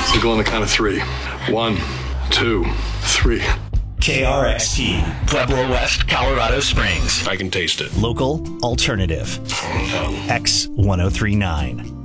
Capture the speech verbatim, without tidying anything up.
We'll go on the count of three. One, two, three. K R X T, Pueblo West, Colorado Springs. I can taste it. Local alternative. X ten thirty-nine.